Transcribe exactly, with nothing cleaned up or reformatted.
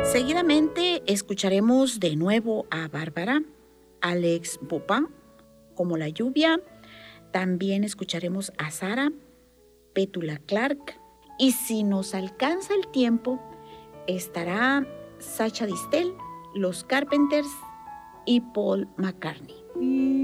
Seguidamente escucharemos de nuevo a Bárbara, Alex Bopin, como la lluvia. También escucharemos a Sara, Petula Clark. Y si nos alcanza el tiempo, estará Sacha Distel, Los Carpenters y Paul McCartney.